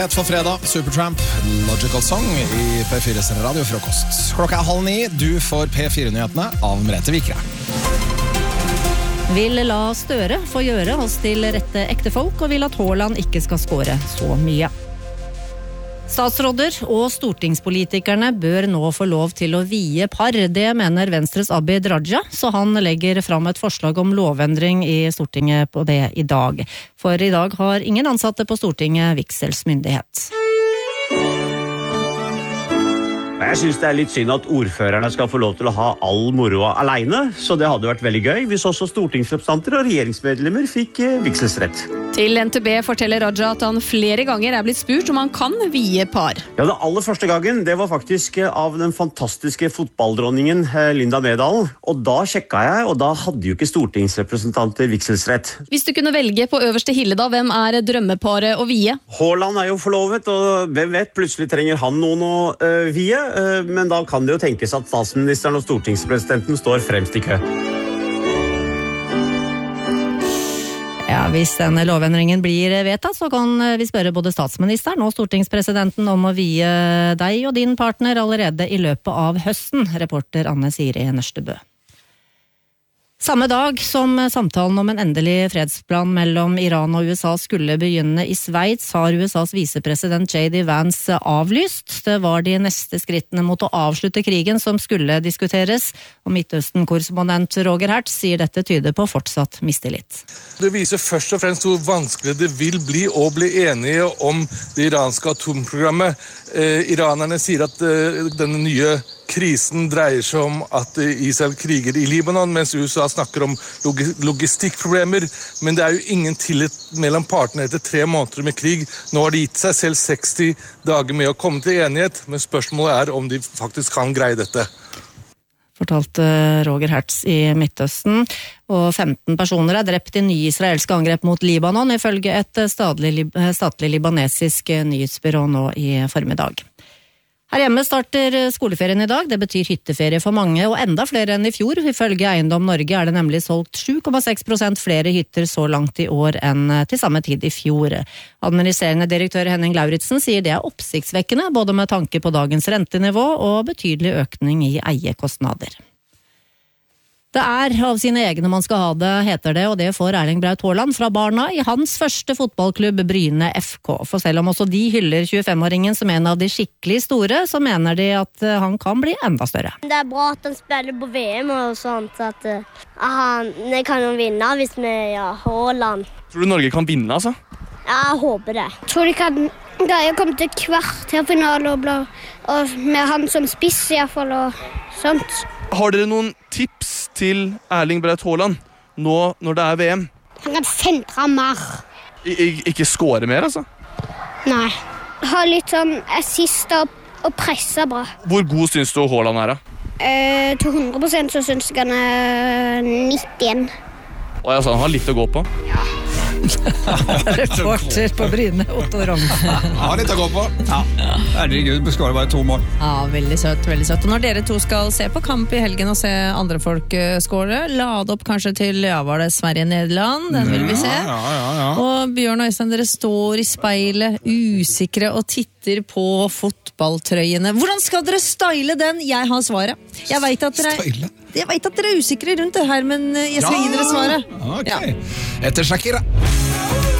Et for fredag, Supertramp, Logical Song i P4s radiofrokost. Klokka 8:30, du får P4-nyhetene av Merete Vikre. Vil la Støre få gjøre oss til rette ektefolk, og vil at Haaland ikke skal skåre så mye. Statsråder og stortingspolitikerne bør nå få lov til å vie par. Det mener Venstres Abid Raja, så han legger fram et forslag om lovendring i Stortinget på det i dag. For i dag har ingen ansatte på Stortinget vigselsmyndighet. Jeg synes det litt synd at ordførerne skal få lov til å ha all moroa alene, så det hadde vært veldig gøy hvis også stortingsrepresentanter og regjeringsmedlemmer fikk vigselsrett. Til NTB forteller Raja at han flere ganger blitt spurt om han kan vie par. Ja, det aller første gangen, det var faktisk av den fantastiske fotballdronningen Linda Medalen, og da sjekket jeg, og da hadde jo ikke stortingsrepresentanter vigselsrett. Hvis du kunne velge på øverste hylle da, hvem drømmeparet å vie? Haaland jo forlovet, og hvem vet, plutselig trenger han noen å vie, men da kan det jo tenkes at statsministeren og stortingspresidenten står fremst i kø. Ja, hvis denne lovendringen blir vedtatt, så kan vi spørre både statsministeren og stortingspresidenten om å vie deg og din partner allerede i løpet av høsten, reporter Anne Siri Nørstebø. Samme dag som samtalen om en endelig fredsplan mellom Iran og USA skulle begynne i Sveits, har USAs visepresident J.D. Vance avlyst. Det var de neste skrittene mot å avslutte krigen som skulle diskuteres, og Midtøsten-korrespondent Roger Hertz sier dette tyder på fortsatt mistillit. Det viser først og fremst hvor vanskelig det vil bli å bli enige om det iranske atomprogrammet. Iranerne sier at denne nye krisen dreier seg om at Israel kriger i Libanon, mens USA snakker om logistikkproblemer, men det jo ingen tillit mellom partene etter 3 måneder med krig. Nå har de gitt seg selv 60 dager med å komme til enighet, men spørsmålet om de faktisk kan greie dette. Fortalte Roger Hertz i Midtøsten, og 15 personer drept i nye israelske angrep mot Libanon, ifølge et statlig libanesisk nyhetsbyrå nå i formiddag. Her hjemme starter skoleferien i dag, det betyr hytteferie for mange, og enda flere enn i fjor. Ifølge Eiendom Norge det nemlig solgt 7,6% flere hytter så langt i år enn til samme tid i fjor. Administrerende direktør Henning Lauritsen sier det oppsiktsvekkende, både med tanke på dagens rentenivå og betydelig økning i eiekostnader. Det av sine egne man skal ha det, heter det, og det får Erling Braut Haaland fra barna i hans første fotballklubb Bryne FK. For selv om også de hyller 25-åringen som en av de skikkelig store, så mener de at han kan bli enda større. Det bra at han spiller på VM og sånt, at han kan jo vinne hvis vi Haaland. Tror du Norge kan vinne, altså? Ja, jeg håper det. Jeg tror de kan greie å komme til kvartfinale og med han som spiss i hvert fall og sånt. Har dere noen tips til Erling Braut Haaland nå når det VM? Han kan sentre mer. Ikke score mer, altså? Nei. Ha litt sånn assist og presse bra. Hvor god synes du Haaland da? Til 100% så synes jeg han 91. Altså, han har litt å gå på. Ja. Reporter på Bryne, Otto Rogn. Ja, litt å gå på. Ja. Herregud, beskårer bare 2 mål. Ja, veldig søtt, veldig søtt. Og når dere to skal se på kamp i helgen og se andre folk skåre, lad opp kanskje til, var det Sverige-Nederland? Den vil vi se. Ja. Og Bjørn og Øystein, dere står i speilet, usikre og titter på fotballtrøyene. Hvordan skal dere style den? Jeg har svaret. Jeg vet at dere er usikre rundt det her, men jeg skal gi dere svaret. Ok. Etter Shakira.